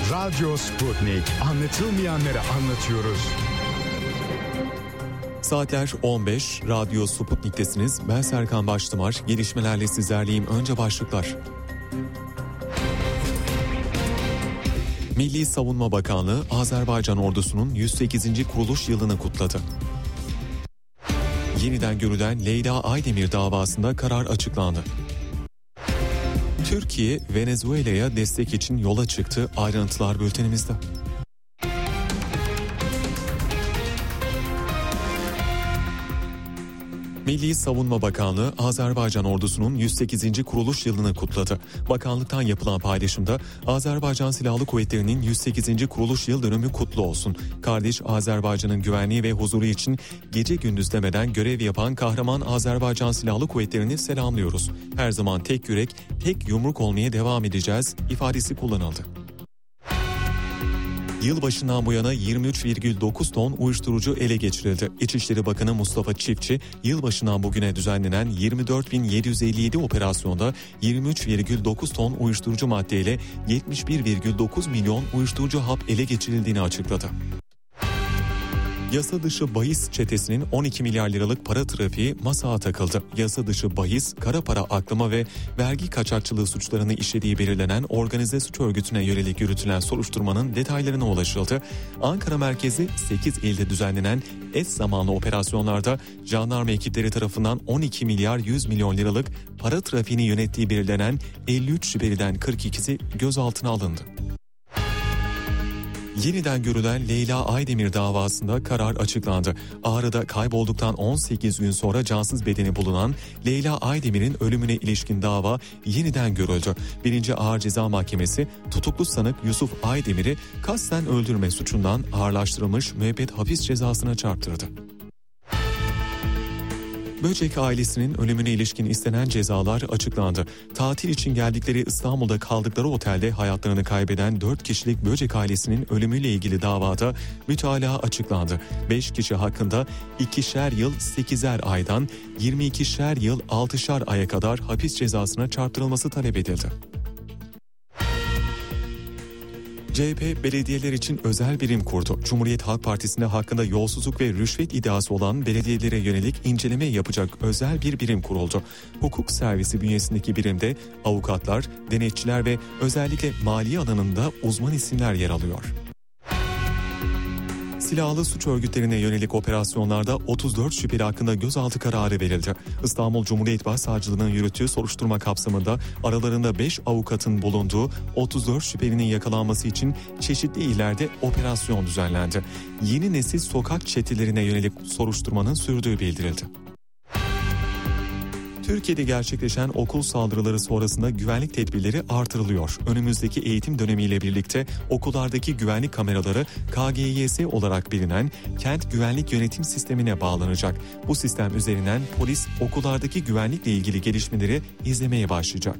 Radyo Sputnik. Anlatılmayanları anlatıyoruz. Saatler 15, Radyo Sputnik'tesiniz. Ben Serkan Baştımar. Gelişmelerle sizlerleyim. Önce başlıklar. Milli Savunma Bakanlığı, Azerbaycan ordusunun 108. kuruluş yılını kutladı. Yeniden görülen Leyla Aydemir davasında karar açıklandı. Türkiye, Venezuela'ya destek için yola çıktı. Ayrıntılar bültenimizde. Milli Savunma Bakanlığı, Azerbaycan ordusunun 108. kuruluş yılını kutladı. Bakanlıktan yapılan paylaşımda Azerbaycan Silahlı Kuvvetleri'nin 108. kuruluş yıl dönümü kutlu olsun. Kardeş Azerbaycan'ın güvenliği ve huzuru için gece gündüz demeden görev yapan kahraman Azerbaycan Silahlı Kuvvetleri'ni selamlıyoruz. Her zaman tek yürek, tek yumruk olmaya devam edeceğiz ifadesi kullanıldı. Yılbaşından bu yana 23,9 ton uyuşturucu ele geçirildi. İçişleri Bakanı Mustafa Çiftçi, yılbaşından bugüne düzenlenen 24.757 operasyonda 23,9 ton uyuşturucu maddeyle 71,9 milyon uyuşturucu hap ele geçirildiğini açıkladı. Yasa dışı bahis çetesinin 12 milyar liralık para trafiği masaya takıldı. Yasa dışı bahis, kara para aklama ve vergi kaçakçılığı suçlarını işlediği belirlenen organize suç örgütüne yönelik yürütülen soruşturmanın detaylarına ulaşıldı. Ankara merkezi 8 ilde düzenlenen eş zamanlı operasyonlarda jandarma ekipleri tarafından 12 milyar 100 milyon liralık para trafiğini yönettiği belirlenen 53 şüpheliden 42'si gözaltına alındı. Yeniden görülen Leyla Aydemir davasında karar açıklandı. Ağrı'da kaybolduktan 18 gün sonra cansız bedeni bulunan Leyla Aydemir'in ölümüne ilişkin dava yeniden görüldü. 1. Ağır Ceza Mahkemesi tutuklu sanık Yusuf Aydemir'i kasten öldürme suçundan ağırlaştırılmış müebbet hapis cezasına çarptırdı. Böcek ailesinin ölümüne ilişkin istenen cezalar açıklandı. Tatil için geldikleri İstanbul'da kaldıkları otelde hayatlarını kaybeden 4 kişilik Böcek ailesinin ölümüyle ilgili davada mütalaa açıklandı. 5 kişi hakkında 2'şer yıl 8'er aydan 22'şer yıl 6'şar aya kadar hapis cezasına çarptırılması talep edildi. CHP belediyeler için özel birim kurdu. Cumhuriyet Halk Partisi'nde hakkında yolsuzluk ve rüşvet iddiası olan belediyelere yönelik inceleme yapacak özel bir birim kuruldu. Hukuk servisi bünyesindeki birimde avukatlar, denetçiler ve özellikle maliye alanında uzman isimler yer alıyor. Silahlı suç örgütlerine yönelik operasyonlarda 34 şüpheli hakkında gözaltı kararı verildi. İstanbul Cumhuriyet Başsavcılığı'nın yürüttüğü soruşturma kapsamında aralarında 5 avukatın bulunduğu 34 şüphelinin yakalanması için çeşitli illerde operasyon düzenlendi. Yeni nesil sokak çetelerine yönelik soruşturmanın sürdüğü bildirildi. Türkiye'de gerçekleşen okul saldırıları sonrasında güvenlik tedbirleri artırılıyor. Önümüzdeki eğitim dönemiyle birlikte okullardaki güvenlik kameraları KGYS olarak bilinen Kent Güvenlik Yönetim Sistemi'ne bağlanacak. Bu sistem üzerinden polis okullardaki güvenlikle ilgili gelişmeleri izlemeye başlayacak.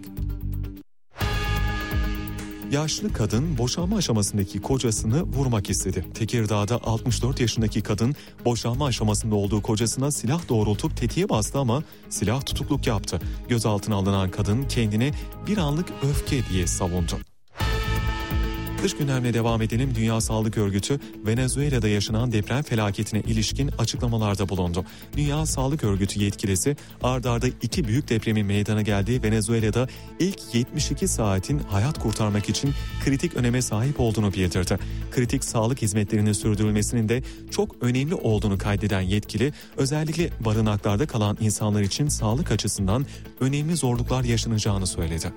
Yaşlı kadın boşanma aşamasındaki kocasını vurmak istedi. Tekirdağ'da 64 yaşındaki kadın boşanma aşamasında olduğu kocasına silah doğrultup tetiğe bastı ama silah tutukluk yaptı. Gözaltına alınan kadın kendini bir anlık öfke diye savundu. Dış gündemle devam edelim. Dünya Sağlık Örgütü Venezuela'da yaşanan deprem felaketine ilişkin açıklamalarda bulundu. Dünya Sağlık Örgütü yetkilisi ard arda 2 büyük depremin meydana geldiği Venezuela'da ilk 72 saatin hayat kurtarmak için kritik öneme sahip olduğunu bildirdi. Kritik sağlık hizmetlerinin sürdürülmesinin de çok önemli olduğunu kaydeden yetkili, özellikle barınaklarda kalan insanlar için sağlık açısından önemli zorluklar yaşanacağını söyledi.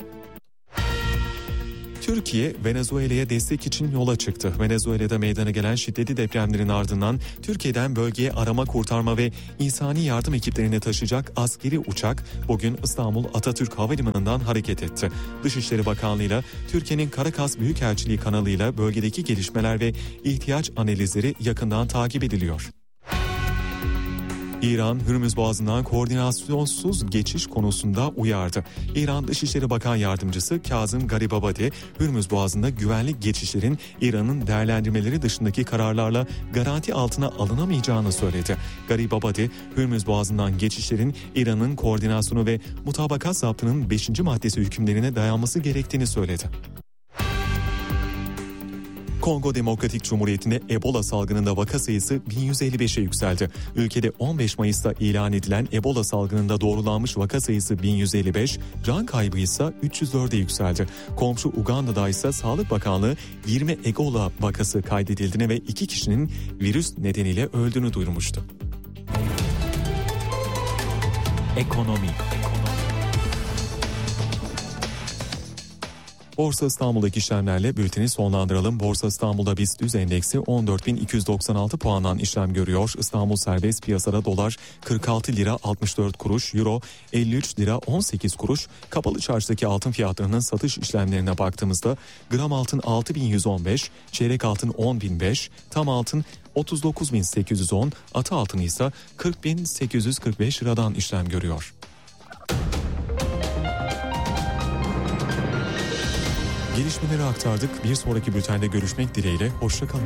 Türkiye, Venezuela'ya destek için yola çıktı. Venezuela'da meydana gelen şiddetli depremlerin ardından Türkiye'den bölgeye arama, kurtarma ve insani yardım ekiplerini taşıyacak askeri uçak bugün İstanbul Atatürk Havalimanı'ndan hareket etti. Dışişleri Bakanlığı'yla Türkiye'nin Caracas Büyükelçiliği kanalıyla bölgedeki gelişmeler ve ihtiyaç analizleri yakından takip ediliyor. İran, Hürmüz Boğazı'ndan koordinasyonsuz geçiş konusunda uyardı. İran Dışişleri Bakan Yardımcısı Kazım Garibabadi, Hürmüz Boğazı'nda güvenlik geçişlerin İran'ın değerlendirmeleri dışındaki kararlarla garanti altına alınamayacağını söyledi. Garibabadi, Hürmüz Boğazı'ndan geçişlerin İran'ın koordinasyonu ve mutabakat zaptının 5. maddesi hükümlerine dayanması gerektiğini söyledi. Kongo Demokratik Cumhuriyeti'nde Ebola salgınında vaka sayısı 1155'e yükseldi. Ülkede 15 Mayıs'ta ilan edilen Ebola salgınında doğrulanmış vaka sayısı 1155, can kaybı ise 304'e yükseldi. Komşu Uganda'da ise Sağlık Bakanlığı 20 Ebola vakası kaydedildiğini ve 2 kişinin virüs nedeniyle öldüğünü duyurmuştu. Ekonomi. Borsa İstanbul'daki işlemlerle bülteni sonlandıralım. Borsa İstanbul'da BIST endeksi 14.296 puandan işlem görüyor. İstanbul serbest piyasada dolar 46 lira 64 kuruş, euro 53 lira 18 kuruş. Kapalı çarşıdaki altın fiyatlarının satış işlemlerine baktığımızda gram altın 6.115, çeyrek altın 10.005, tam altın 39.810, atı altın ise 40.845 liradan işlem görüyor. Gelişmeleri aktardık. Bir sonraki bültende görüşmek dileğiyle. Hoşça kalın.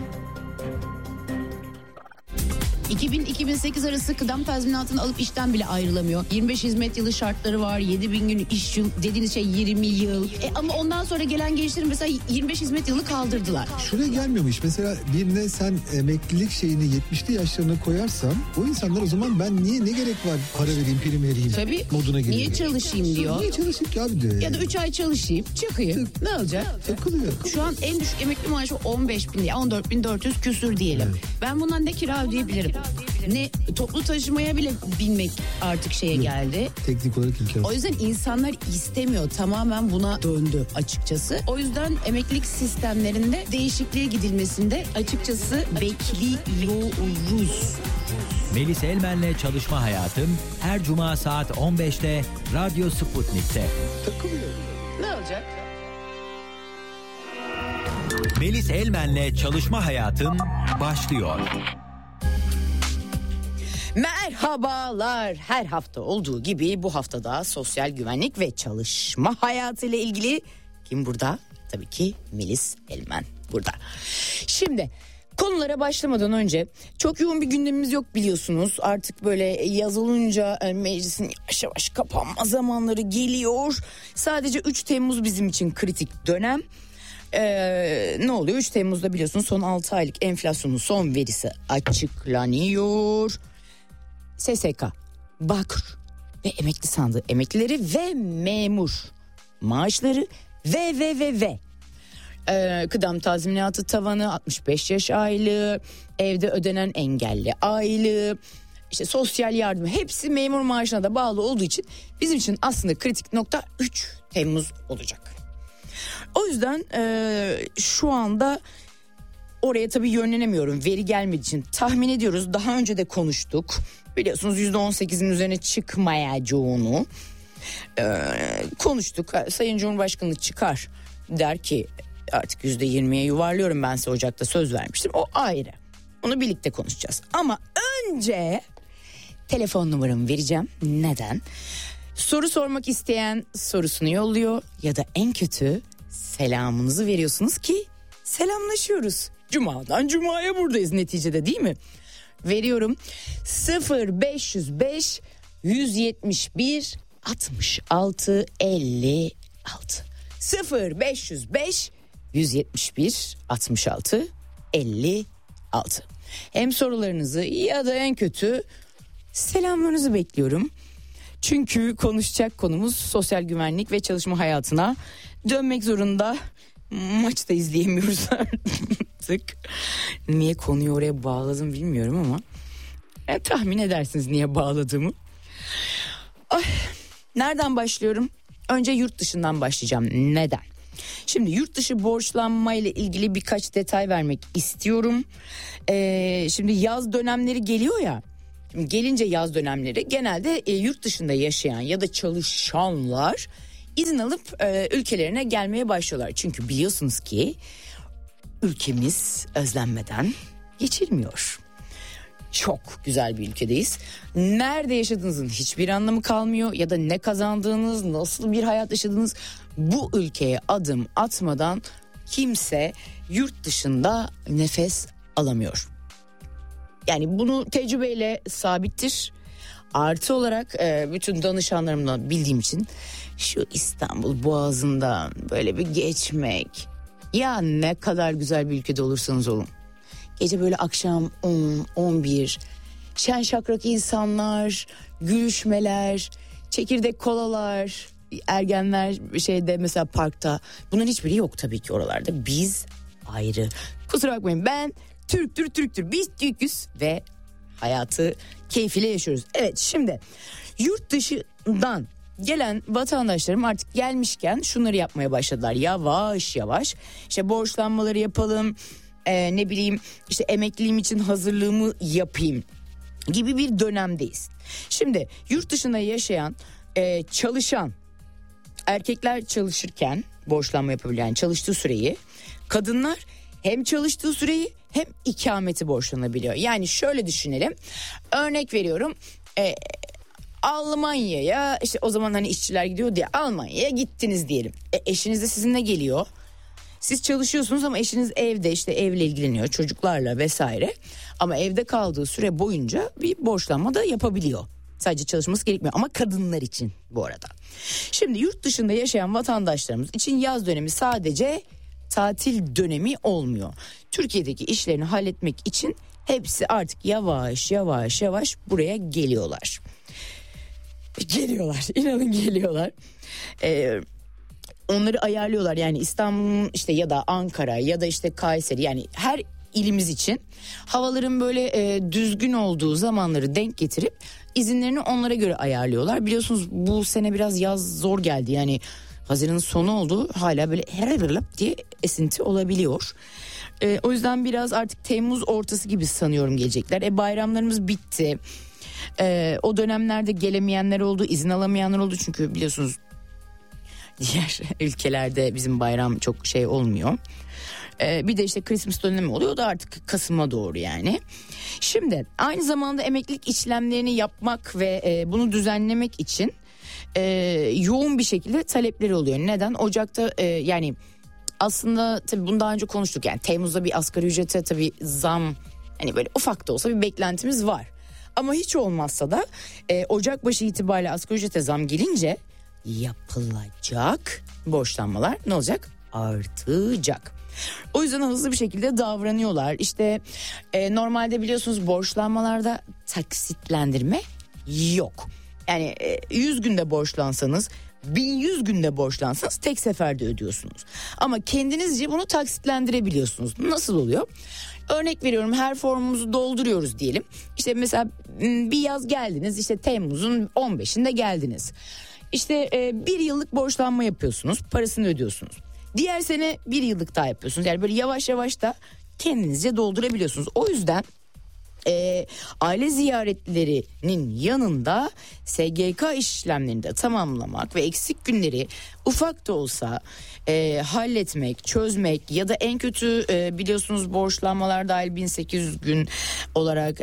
2000-2008 arası kıdem tazminatını alıp işten bile ayrılamıyor. 25 hizmet yılı şartları var. 7000 gün iş yıl dediğiniz şey 20 yıl. Ama ondan sonra gelen gençlerin mesela 25 hizmet yılını kaldırdılar. Şuraya gelmiyormuş. Mesela birine sen emeklilik şeyini 70'li yaşlarına koyarsan o insanlar o zaman ben ne gerek var para vereyim prim vereyim Tabii. moduna geliyor. Niye çalışayım diyor. Niye çalışayım ki abi diyor. Ya da 3 ay çalışayım çıkayım. Ne olacak? Takılıyor. Şu an en düşük emekli maaşı 15.000 diye 14.400 küsür diyelim. Evet. Ben bundan ne kira ödeyebilirim? Ne toplu taşımaya bile binmek artık şeye geldi. Teknik olarak imkansız. O yüzden insanlar istemiyor. Tamamen buna döndü açıkçası. O yüzden emeklilik sistemlerinde değişikliğe gidilmesinde açıkçası bekliyoruz. Melis Elmen'le Çalışma Hayatım her cuma saat 15'te Radyo Sputnik'te. Takılıyor. Ne olacak? Melis Elmen'le Çalışma Hayatım başlıyor. Merhabalar. Her hafta olduğu gibi bu haftada sosyal güvenlik ve çalışma hayatı ile ilgili kim burada? Tabii ki Melis Elmen burada. Şimdi konulara başlamadan önce çok yoğun bir gündemimiz yok biliyorsunuz. Artık böyle yaz olunca meclisin yavaş yavaş kapanma zamanları geliyor. Sadece 3 Temmuz bizim için kritik dönem. Ne oluyor? 3 Temmuz'da biliyorsunuz son 6 aylık enflasyonun son verisi açıklanıyor. SSK, Bağkur ve emekli sandığı emeklileri ve memur maaşları ve kıdem tazminatı tavanı 65 yaş aylığı, evde ödenen engelli aylığı, işte sosyal yardım hepsi memur maaşına da bağlı olduğu için bizim için aslında kritik nokta 3 Temmuz olacak. O yüzden şu anda oraya tabii yönlenemiyorum. Veri gelmediği için tahmin ediyoruz. Daha önce de konuştuk. Biliyorsunuz %18'in üzerine çıkmayacağını konuştuk. Sayın Cumhurbaşkanı çıkar der ki artık %20'ye yuvarlıyorum ben size Ocak'ta söz vermiştim. O ayrı. Onu birlikte konuşacağız. Ama önce telefon numaramı vereceğim. Neden? Soru sormak isteyen sorusunu yolluyor ya da en kötü selamınızı veriyorsunuz ki selamlaşıyoruz. Cuma'dan Cuma'ya buradayız neticede değil mi? Veriyorum 0505 171 66 56 0505 171 66 56. Hem sorularınızı ya da en kötü selamlarınızı bekliyorum. Çünkü konuşacak konumuz sosyal güvenlik ve çalışma hayatına dönmek zorunda. Maç da izleyemiyoruz artık. Niye konuyu oraya bağladım bilmiyorum ama tahmin edersiniz niye bağladığımı. Nereden başlıyorum? Önce yurt dışından başlayacağım. Neden? Şimdi yurt dışı borçlanma ile ilgili birkaç detay vermek istiyorum. Şimdi yaz dönemleri geliyor ya. Şimdi gelince yaz dönemleri genelde yurt dışında yaşayan ya da çalışanlar izin alıp ülkelerine gelmeye başlıyorlar. Çünkü biliyorsunuz ki ülkemiz özlenmeden geçilmiyor. Çok güzel bir ülkedeyiz. Nerede yaşadığınızın hiçbir anlamı kalmıyor ya da ne kazandığınız, nasıl bir hayat yaşadığınız, bu ülkeye adım atmadan kimse yurt dışında nefes alamıyor. Yani bunu tecrübeyle sabittir. Artı olarak bütün danışanlarımla bildiğim için şu İstanbul Boğazı'ndan böyle bir geçmek Ya ne kadar güzel bir ülkede olursanız olun. Gece böyle akşam 10, 11, şen şakrak insanlar, gülüşmeler, çekirdek kolalar, ergenler şeyde mesela parkta. Bunların hiçbiri yok tabii ki oralarda. Biz ayrı. Kusura bakmayın, ben Türktür. Biz Türk'üz ve hayatı keyfiyle yaşıyoruz. Evet, şimdi yurt dışından gelen vatandaşlarım artık gelmişken şunları yapmaya başladılar. Yavaş yavaş işte borçlanmaları yapalım, ne bileyim işte emekliliğim için hazırlığımı yapayım gibi bir dönemdeyiz. Şimdi yurt dışında yaşayan çalışan erkekler çalışırken borçlanma yapabiliyor. Yani çalıştığı süreyi, kadınlar hem çalıştığı süreyi hem ikameti borçlanabiliyor. Yani şöyle düşünelim, örnek veriyorum, Almanya'ya işte o zaman hani işçiler gidiyor diye Almanya'ya gittiniz diyelim. Eşiniz de sizinle geliyor. Siz çalışıyorsunuz ama eşiniz evde işte evle ilgileniyor, çocuklarla vesaire. Ama evde kaldığı süre boyunca bir borçlanma da yapabiliyor. Sadece çalışması gerekmiyor ama kadınlar için bu arada. Şimdi yurt dışında yaşayan vatandaşlarımız için yaz dönemi sadece tatil dönemi olmuyor. Türkiye'deki işlerini halletmek için hepsi artık yavaş yavaş buraya geliyorlar. İnanın geliyorlar. Onları ayarlıyorlar, yani İstanbul işte ya da Ankara ya da işte Kayseri, yani her ilimiz için havaların böyle düzgün olduğu zamanları denk getirip izinlerini onlara göre ayarlıyorlar. Biliyorsunuz bu sene biraz yaz zor geldi, yani Haziran'ın sonu oldu, hala böyle herhalde diye esinti olabiliyor. O yüzden biraz artık Temmuz ortası gibi sanıyorum gelecekler. Bayramlarımız bitti. O dönemlerde gelemeyenler oldu, izin alamayanlar oldu, çünkü biliyorsunuz diğer ülkelerde bizim bayram çok şey olmuyor. Bir de işte Christmas dönemi oluyor, o da artık Kasım'a doğru yani. Şimdi aynı zamanda emeklilik işlemlerini yapmak ve bunu düzenlemek için yoğun bir şekilde talepleri oluyor. Neden? Ocak'ta yani aslında tabii bunu daha önce konuştuk, yani Temmuz'da bir asgari ücrete tabii zam, hani böyle ufak da olsa bir beklentimiz var. Ama hiç olmazsa da Ocak başı itibariyle asgari ücrete zam gelince yapılacak borçlanmalar ne olacak? Artacak. O yüzden hızlı bir şekilde davranıyorlar. İşte normalde biliyorsunuz borçlanmalarda taksitlendirme yok. Yani 100 günde borçlansanız, 1100 günde borçlansanız tek seferde ödüyorsunuz. Ama kendinizce bunu taksitlendirebiliyorsunuz. Nasıl oluyor? Örnek veriyorum, her formumuzu dolduruyoruz diyelim. İşte mesela bir yaz geldiniz, işte Temmuz'un 15'inde geldiniz. İşte bir yıllık borçlanma yapıyorsunuz, parasını ödüyorsunuz. Diğer sene bir yıllık daha yapıyorsunuz. Yani böyle yavaş yavaş da kendinizce doldurabiliyorsunuz. O yüzden aile ziyaretlerinin yanında SGK işlemlerini de tamamlamak ve eksik günleri ufak da olsa halletmek, çözmek ya da en kötü biliyorsunuz borçlanmalar dahil 1800 gün olarak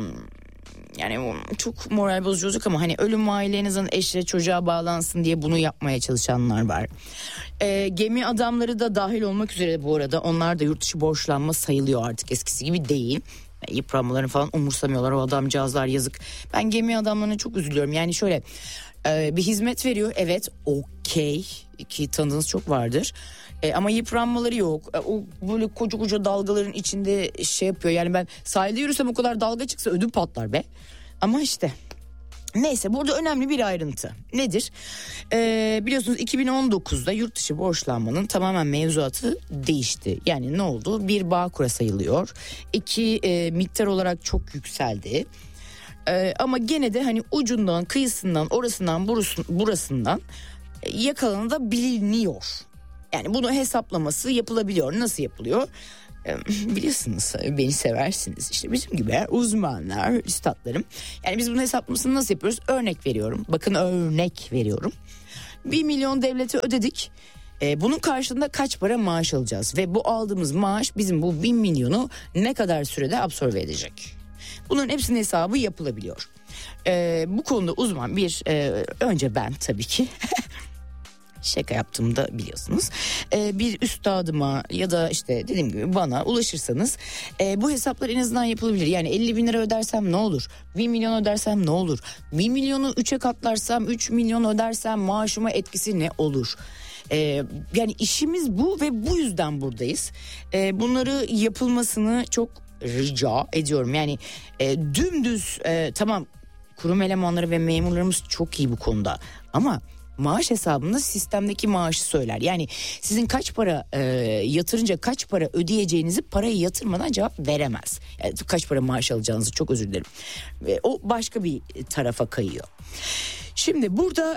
yani çok moral bozucu olacak ama hani ölüm ailenizin eşe çocuğa bağlansın diye bunu yapmaya çalışanlar var. Gemi adamları da dahil olmak üzere bu arada, onlar da yurt dışı borçlanma sayılıyor, artık eskisi gibi değil. Yıpranmalarını falan umursamıyorlar o adamcağızlar, yazık. Ben gemi adamlarına çok üzülüyorum. Yani şöyle bir hizmet veriyor, evet okey ki tanıdığınız çok vardır. Ama yıpranmaları yok. O böyle koca dalgaların içinde şey yapıyor. Yani ben sahilde yürüsem o kadar dalga çıksa ödüm patlar be. Ama işte neyse, burada önemli bir ayrıntı nedir? Biliyorsunuz 2019'da yurt dışı borçlanmanın tamamen mevzuatı değişti. Yani ne oldu? Bir Bağkur'a sayılıyor. 2 miktar olarak çok yükseldi. Ama gene de hani ucundan, kıyısından, orasından, burasından yakalanabiliyor. Yani bunu hesaplaması yapılabiliyor. Nasıl yapılıyor? Biliyorsunuz, beni seversiniz. İşte bizim gibi uzmanlar, üstadlarım. Yani biz bunun hesaplamasını nasıl yapıyoruz? Örnek veriyorum. Bakın, örnek veriyorum. 1 milyon devlete ödedik. Bunun karşılığında kaç para maaş alacağız? Ve bu aldığımız maaş bizim bu 1 milyonu ne kadar sürede absorbe edecek? Bunların hepsinin hesabı yapılabiliyor. Bu konuda uzman bir önce ben tabii ki şaka yaptığımda biliyorsunuz. Bir üstadıma ya da işte dediğim gibi bana ulaşırsanız bu hesaplar en azından yapılabilir. Yani 50 bin lira ödersem ne olur? 1 milyon ödersem ne olur? 1 milyonu 3'e katlarsam, 3 milyon ödersem maaşıma etkisi ne olur? Yani işimiz bu ve bu yüzden buradayız. Bunları yapılmasını çok rica ediyorum. Yani dümdüz tamam, kurum elemanları ve memurlarımız çok iyi bu konuda ama maaş hesabında sistemdeki maaşı söyler. Yani sizin kaç para yatırınca kaç para ödeyeceğinizi parayı yatırmadan cevap veremez. Yani kaç para maaş alacağınızı, çok özür dilerim. O başka bir tarafa kayıyor. Şimdi burada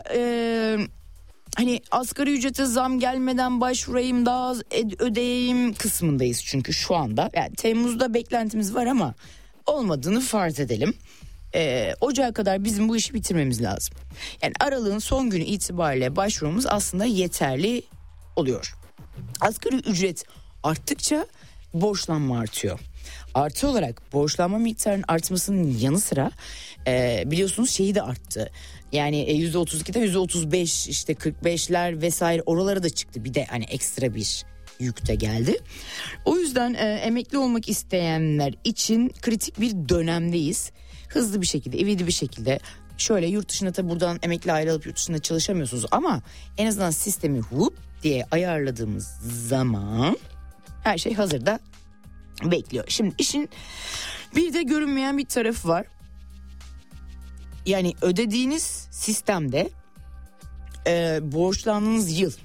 hani asgari ücrete zam gelmeden başvurayım, daha az ödeyeyim kısmındayız çünkü şu anda. Yani Temmuz'da beklentimiz var ama olmadığını farz edelim. Ocağa kadar bizim bu işi bitirmemiz lazım. Yani aralığın son günü itibariyle başvurumuz aslında yeterli oluyor. Asgari ücret arttıkça borçlanma artıyor. Artı olarak borçlanma miktarının artmasının yanı sıra biliyorsunuz şeyi de arttı. Yani %32'den %35, işte 45'ler vesaire oralara da çıktı. Bir de hani ekstra bir yük de geldi. O yüzden emekli olmak isteyenler için kritik bir dönemdeyiz. Hızlı bir şekilde, ivedi bir şekilde, şöyle yurt dışında tabi buradan emekli ayrılıp yurt dışında çalışamıyorsunuz ama en azından sistemi whoop diye ayarladığımız zaman her şey hazırda bekliyor. Şimdi işin bir de görünmeyen bir tarafı var. Yani ödediğiniz sistemde borçlandığınız yıl,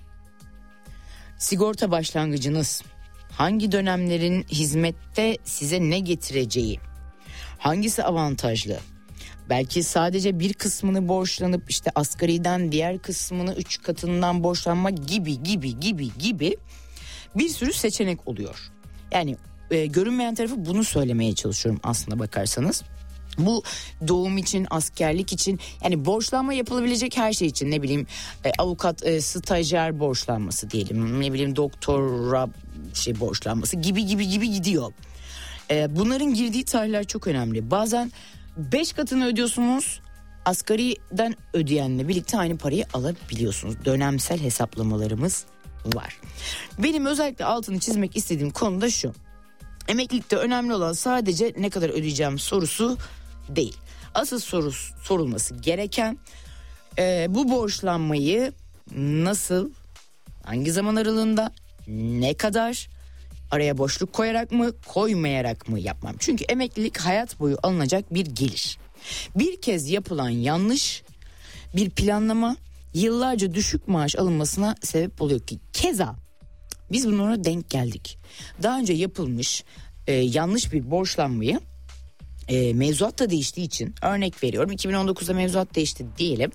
sigorta başlangıcınız, hangi dönemlerin hizmette size ne getireceği, hangisi avantajlı, belki sadece bir kısmını borçlanıp işte asgariden diğer kısmını 3 katından borçlanma gibi bir sürü seçenek oluyor. Yani görünmeyen tarafı bunu söylemeye çalışıyorum aslında bakarsanız. Bu doğum için, askerlik için, yani borçlanma yapılabilecek her şey için, ne bileyim avukat stajyer borçlanması diyelim, ne bileyim doktora borçlanması gibi gidiyor. Bunların girdiği tarihler çok önemli. Bazen 5 katını ödüyorsunuz, asgariden ödeyenle birlikte aynı parayı alabiliyorsunuz. Dönemsel hesaplamalarımız var. Benim özellikle altını çizmek istediğim konu da şu: emeklilikte önemli olan sadece ne kadar ödeyeceğim sorusu değil. Asıl sorulması gereken bu borçlanmayı nasıl, hangi zaman aralığında, ne kadar, araya boşluk koyarak mı, koymayarak mı yapmam? Çünkü emeklilik hayat boyu alınacak bir gelir. Bir kez yapılan yanlış bir planlama yıllarca düşük maaş alınmasına sebep oluyor ki keza biz bunlara denk geldik. Daha önce yapılmış yanlış bir borçlanmayı mevzuat da değiştiği için, örnek veriyorum, 2019'da mevzuat değişti diyelim.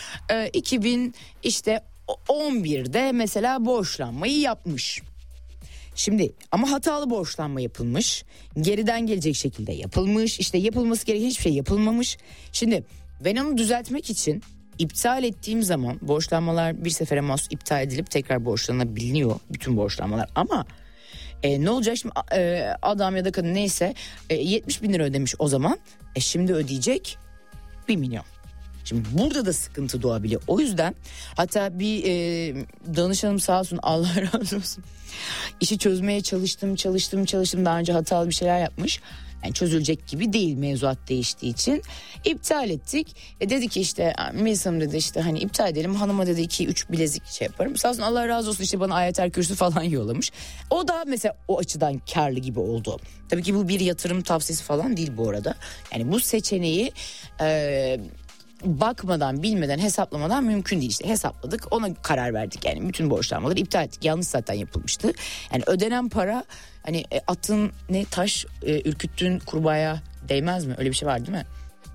2011'de mesela borçlanmayı yapmış. Şimdi ama hatalı borçlanma yapılmış, geriden gelecek şekilde yapılmış, işte yapılması gereken hiçbir şey yapılmamış. Şimdi ben onu düzeltmek için iptal ettiğim zaman borçlanmalar bir sefere mahsus iptal edilip tekrar borçlanabiliyor bütün borçlanmalar. Ama ne olacak şimdi, adam ya da kadın neyse 70 bin lira ödemiş o zaman, şimdi ödeyecek 1 milyon. Şimdi burada da sıkıntı doğabiliyor. O yüzden hatta bir danışanım sağ olsun, Allah razı olsun, işi çözmeye çalıştım. Daha önce hatalı bir şeyler yapmış. Yani çözülecek gibi değil, mevzuat değiştiği için iptal ettik. Dedi ki işte Melis Hanım dedi, işte hani iptal edelim, hanıma dedi 2-3 bilezik yaparım. Sağ olsun, Allah razı olsun, işte bana ayetel kürsü falan yollamış. O da mesela o açıdan karlı gibi oldu. Tabii ki bu bir yatırım tavsiyesi falan değil bu arada. Yani bu seçeneği bakmadan, bilmeden, hesaplamadan mümkün değil. İşte hesapladık, ona karar verdik. Yani bütün borçlanmaları iptal ettik. Yanlış zaten yapılmıştı. Yani ödenen para, hani atın ne taş ürküttüğün kurbağaya değmez mi? Öyle bir şey var değil mi?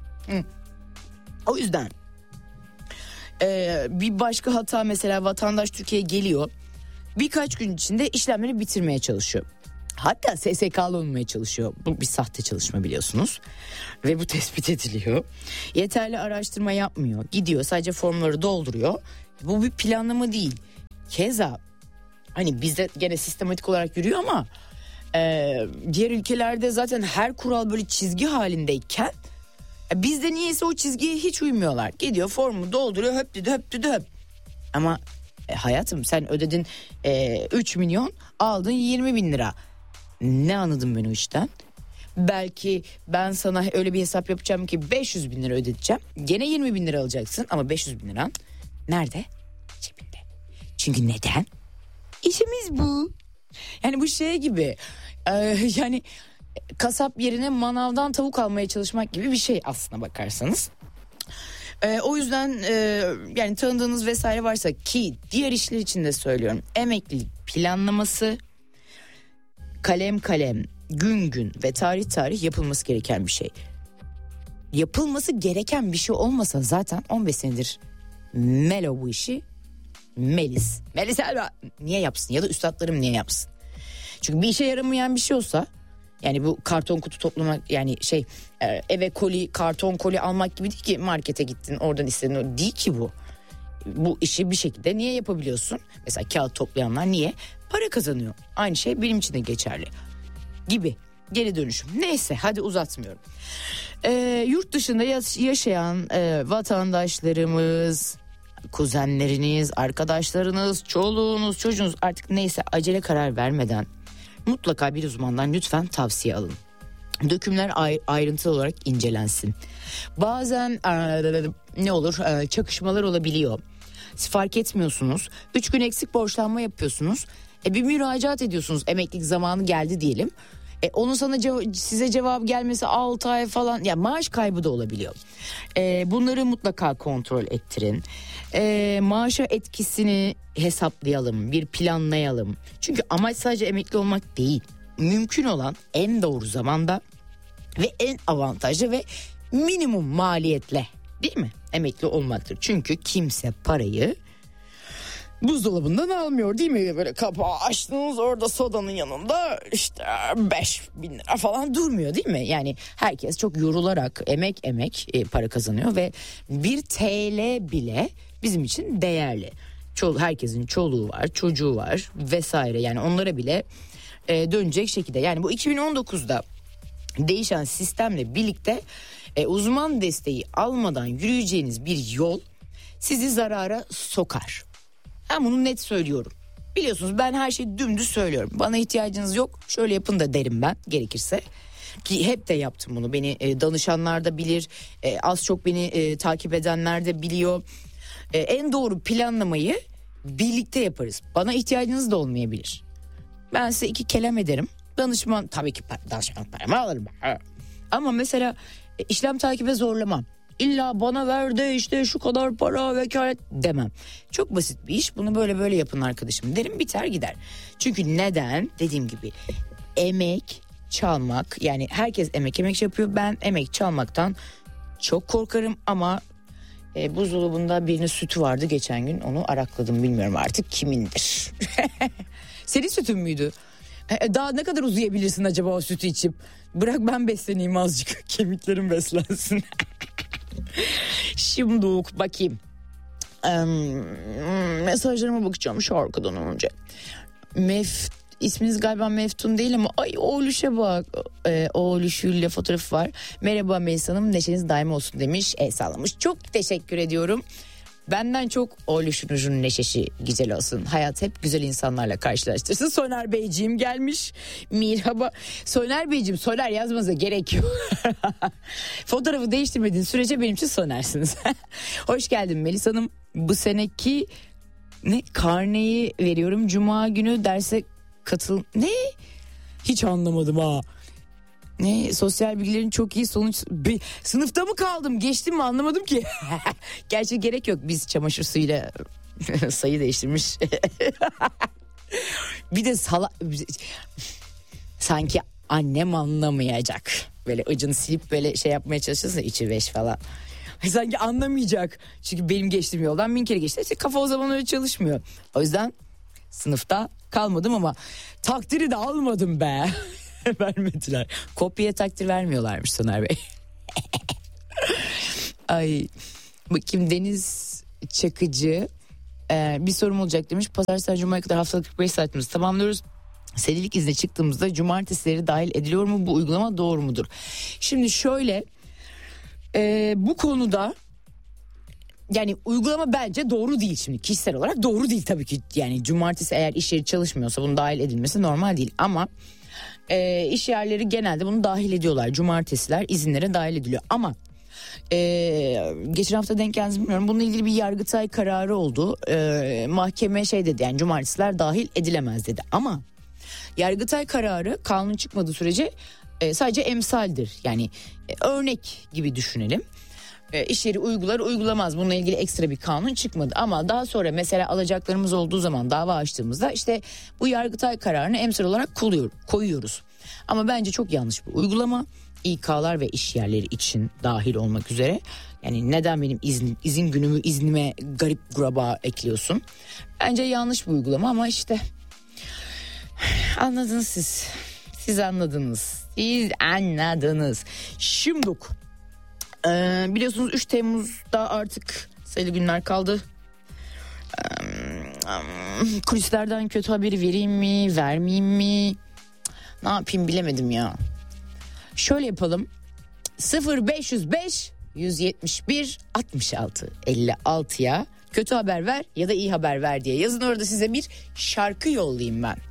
O yüzden bir başka hata, mesela vatandaş Türkiye'ye geliyor. Birkaç gün içinde işlemleri bitirmeye çalışıyor. Hatta SSK'lı olmaya çalışıyor. Bu bir sahte çalışma biliyorsunuz. Ve bu tespit ediliyor. Yeterli araştırma yapmıyor. Gidiyor sadece formları dolduruyor. Bu bir planlama değil. Keza hani bizde gene sistematik olarak yürüyor ama diğer ülkelerde zaten her kural böyle çizgi halindeyken bizde niyeyse o çizgiye hiç uymuyorlar. Gidiyor formu dolduruyor, höp. Ama hayatım sen ödedin 3 milyon, aldın 20 bin lira. Ne anladım ben o işten? Belki ben sana öyle bir hesap yapacağım ki 500 bin lira ödeteceğim. Gene 20 bin lira alacaksın ama 500 bin liran nerede? Cebinde. Çünkü neden? İşimiz bu. Yani bu şey gibi yani kasap yerine manavdan tavuk almaya çalışmak gibi bir şey aslına bakarsanız. O yüzden yani tanıdığınız vesaire varsa, ki diğer işler için de söylüyorum, emeklilik planlaması kalem kalem, gün gün ve tarih tarih yapılması gereken bir şey. Yapılması gereken bir şey olmasa zaten 15 senedir Melo bu işi, Melis Elvan niye yapsın, ya da üstadlarım niye yapsın? Çünkü bir işe yaramayan bir şey olsa, yani bu karton kutu toplamak, yani eve koli, karton koli almak gibi değil ki, markete gittin oradan istedin, o değil ki bu. Bu işi bir şekilde niye yapabiliyorsun? Mesela kağıt toplayanlar niye? Para kazanıyor. Aynı şey benim için de geçerli gibi. Geri dönüşüm. Neyse, hadi uzatmıyorum. Yurt dışında yaşayan vatandaşlarımız, kuzenleriniz, arkadaşlarınız, çoluğunuz, çocuğunuz, artık neyse, acele karar vermeden mutlaka bir uzmandan lütfen tavsiye alın. Dökümler ayrıntılı olarak incelensin. Bazen ne olur, çakışmalar olabiliyor. Siz fark etmiyorsunuz. 3 gün eksik borçlanma yapıyorsunuz. Bir müracaat ediyorsunuz. Emeklilik zamanı geldi diyelim. Onun size cevap gelmesi 6 ay falan. Ya maaş kaybı da olabiliyor. Bunları mutlaka kontrol ettirin. Maaşa etkisini hesaplayalım, bir planlayalım. Çünkü amaç sadece emekli olmak değil. Mümkün olan en doğru zamanda ve en avantajlı ve minimum maliyetle, değil mi, emekli olmaktır. Çünkü kimse parayı buzdolabından almıyor, değil mi? Böyle kapağı açtınız, orada sodanın yanında işte 5.000 lira falan durmuyor, değil mi? Yani herkes çok yorularak emek para kazanıyor ve 1 TL bile bizim için değerli. Herkesin çoluğu var, çocuğu var vesaire, yani onlara bile dönecek şekilde. Yani bu 2019'da değişen sistemle birlikte uzman desteği almadan yürüyeceğiniz bir yol sizi zarara sokar. Ben bunu net söylüyorum. Biliyorsunuz, ben her şeyi dümdüz söylüyorum. Bana ihtiyacınız yok, şöyle yapın da derim ben gerekirse. Ki hep de yaptım bunu. Beni danışanlar da bilir, az çok beni takip edenler de biliyor. En doğru planlamayı birlikte yaparız. Bana ihtiyacınız da olmayabilir. Ben size 2 kelam ederim. Danışman, tabii ki danışman paramı alırım. Ama mesela işlem takibe zorlamam. İlla bana ver de işte şu kadar para vekalet demem. Çok basit bir iş, bunu böyle yapın arkadaşım derim, biter gider. Çünkü neden? Dediğim gibi emek çalmak, yani herkes emek yapıyor. Ben emek çalmaktan çok korkarım ama buzdolabında birinin sütü vardı geçen gün, onu arakladım, bilmiyorum artık kimindir. Senin sütün müydü? Daha ne kadar uzayabilirsin acaba o sütü içip? Bırak ben besleneyim azıcık, kemiklerim beslensin. Şimdi bakayım. Mesajlarıma bakacağım şarkıdan önce. İsminiz galiba Meftun değil ama ay oğluşa bak. Oğluşuyla fotoğrafı var. Merhaba Melis Hanım, neşeniz daim olsun demiş. Sağlamış. Çok teşekkür ediyorum. Benden çok oğluşunuzun neşesi güzel olsun. Hayat hep güzel insanlarla karşılaştırsın. Soner Beyciğim gelmiş. Merhaba. Soner Beyciğim, Soner yazmanıza gerek yok. Fotoğrafı değiştirmediğin sürece benim için Soner'siniz. Hoş geldin Melis Hanım. Bu seneki karneyi veriyorum. Cuma günü derse katıl... Ne? Hiç anlamadım ha. Sosyal bilgilerin çok iyi sonuç... Sınıfta mı kaldım? Geçtim mi? Anlamadım ki. Gerçi gerek yok. Biz çamaşır suyuyla sayı değiştirmiş. Bir de sanki annem anlamayacak. Böyle ıcını silip böyle şey yapmaya çalışırsa içi beş falan. Sanki anlamayacak. Çünkü benim geçtiğim yoldan 1000 kere geçti. İşte kafa o zaman öyle çalışmıyor. O yüzden sınıfta kalmadım ama takdiri de almadım be. Vermediler. Kopyaya takdir vermiyorlarmış Soner Bey. Ay, bakayım Deniz Çakıcı. Bir sorum olacak demiş. Pazartesi Cuma'ya kadar haftalık 45 saatimizi tamamlıyoruz. Selilik izne çıktığımızda cumartesileri dahil ediliyor mu? Bu uygulama doğru mudur? Şimdi şöyle, bu konuda yani uygulama bence doğru değil, şimdi kişisel olarak doğru değil tabii ki. Yani cumartesi eğer iş yeri çalışmıyorsa bunun dahil edilmesi normal değil ama iş yerleri genelde bunu dahil ediyorlar. Cumartesiler izinlere dahil ediliyor ama geçen hafta denk geldiniz bilmiyorum. Bununla ilgili bir Yargıtay kararı oldu. Mahkeme şey dedi, yani cumartesiler dahil edilemez dedi. Ama Yargıtay kararı kanun çıkmadığı sürece sadece emsaldir. Yani örnek gibi düşünelim. İş yeri uygular uygulamaz, bununla ilgili ekstra bir kanun çıkmadı. Ama daha sonra mesela alacaklarımız olduğu zaman dava açtığımızda işte bu Yargıtay kararını emsal olarak koyuyoruz. Ama bence çok yanlış bir uygulama. İK'lar ve iş yerleri için dahil olmak üzere. Yani neden benim izin günümü iznime garip guraba ekliyorsun? Bence yanlış bir uygulama ama işte anladınız siz. Siz anladınız. Siz anladınız. Şimdi biliyorsunuz 3 Temmuz'da artık sayılı günler kaldı. Kulislerden kötü haberi vereyim mi, vermeyeyim mi? Ne yapayım bilemedim ya. Şöyle yapalım. 0505 171 66 56'ya kötü haber ver ya da iyi haber ver diye yazın, orada size bir şarkı yollayayım ben.